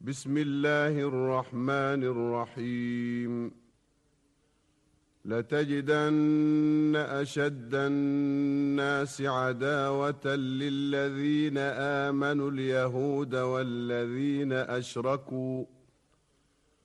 بسم الله الرحمن الرحيم. لتجدن أشد الناس عداوة للذين آمنوا اليهود والذين أشركوا